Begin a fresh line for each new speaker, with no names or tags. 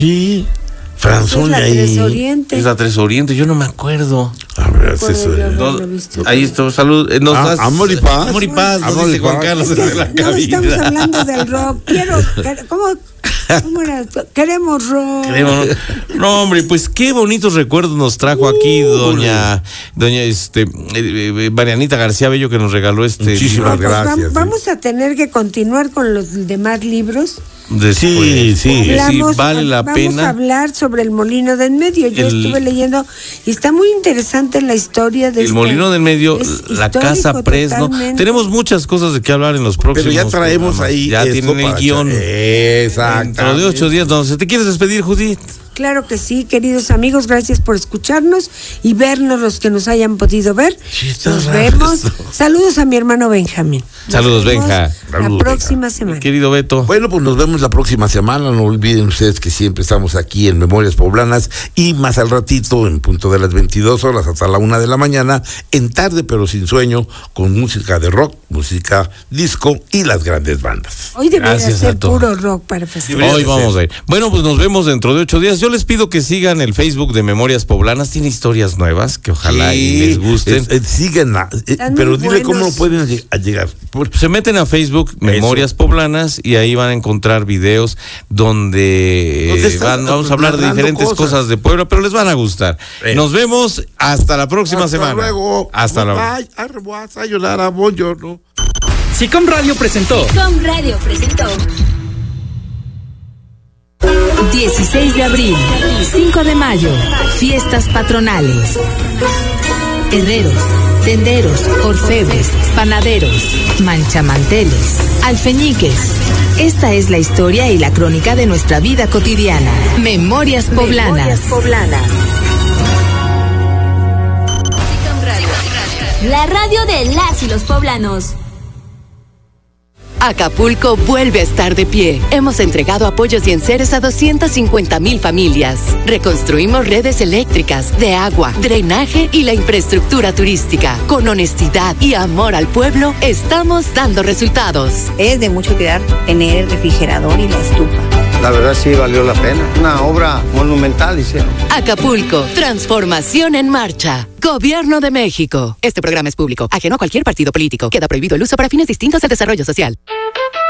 Sí, Franzoni
es la
ahí.
Tres Oriente.
Es la Tres Oriente, yo no me acuerdo.
A ver, es eso.
Ahí está, salud.
Amor y paz.
Amor y paz, nos
Amor y
dice Juan
paz.
Carlos
Es que
desde la
no
cabina.
estamos hablando del rock. ¿Cómo era? Queremos rock.
No, hombre, pues qué bonitos recuerdos nos trajo aquí doña Marianita García Bello, que nos regaló
Muchísimas
Pues
gracias.
vamos a tener que continuar con los demás libros.
Sí, sí.
Vale la
Vamos
pena.
a hablar sobre el Molino del Medio. Yo estuve leyendo y está muy interesante la historia de
El Molino del Medio, la Casa Presno.
Totalmente.
Tenemos muchas cosas de qué hablar en los próximos.
Pero ya traemos
programas.
ahí.
Ya
esto
tienen el
para
guión.
Exacto.
Dentro de 8 días, entonces, ¿te quieres despedir, Judith?
Claro que sí, queridos amigos, gracias por escucharnos y vernos los que nos hayan podido ver. Nos vemos. Saludos a mi hermano Benjamín.
Saludos,
Nos vemos
Benja.
La
Saludos,
próxima semana.
Querido Beto.
Bueno, pues nos vemos la próxima semana. No olviden ustedes que siempre estamos aquí en Memorias Poblanas y más al ratito, en punto de las 22 horas hasta la 1 de la mañana, en Tarde pero sin sueño, con música de rock, música disco y las grandes bandas.
Hoy debería
Gracias,
ser
Beto.
puro rock para festejar.
Hoy vamos a ir. Bueno, pues nos vemos dentro de 8 días. Yo les pido que sigan el Facebook de Memorias Poblanas. Tiene historias nuevas que ojalá y les gusten.
Síguenla,
Están
pero
muy
dile cómo
buenos.
pueden llegar.
Se meten a Facebook Memorias Poblanas y ahí van a encontrar videos donde vamos a hablar de diferentes cosas de Puebla, pero les van a gustar. Nos vemos hasta la próxima semana.
Luego.
Hasta luego.
Bye. Sayonara, buongiorno.
Sicom Radio presentó
16 de abril, 5 de mayo, fiestas patronales. Herreros, tenderos, orfebres, panaderos, manchamanteles, alfeñiques. Esta es la historia y la crónica de nuestra vida cotidiana. Memorias Poblanas.
La radio de las y los poblanos.
Acapulco vuelve a estar de pie. Hemos entregado apoyos y enseres a 250,000 familias. Reconstruimos redes eléctricas, de agua, drenaje y la infraestructura turística. Con honestidad y amor al pueblo, estamos dando resultados.
Es de mucho cuidar tener el refrigerador y la estufa.
La verdad sí valió la pena. Una obra monumental hicieron.
Acapulco, transformación en marcha. Gobierno de México. Este programa es público, ajeno a cualquier partido político. Queda prohibido el uso para fines distintos al desarrollo social.